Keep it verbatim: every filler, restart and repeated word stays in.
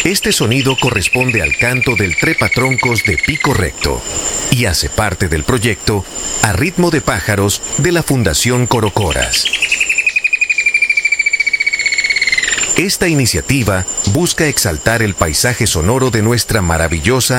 Este sonido corresponde al canto del trepatroncos de pico recto y hace parte del proyecto A Ritmo de Pájaros de la Fundación Corocoras. Esta iniciativa busca exaltar el paisaje sonoro de nuestra maravillosa